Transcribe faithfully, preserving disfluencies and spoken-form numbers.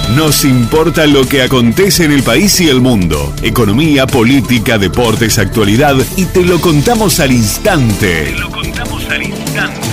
Nos importa lo que acontece en el país y el mundo. Economía, política, deportes, actualidad. Y te lo contamos al instante. Te lo contamos al instante.